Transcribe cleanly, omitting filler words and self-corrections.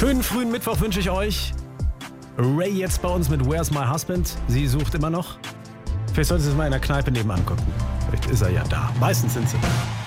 Schönen frühen Mittwoch wünsche ich euch. Ray jetzt bei uns mit Where's My Husband? Sie sucht immer noch. Vielleicht solltest du es mal in der Kneipe nebenan gucken. Vielleicht ist er ja da. Meistens sind sie da.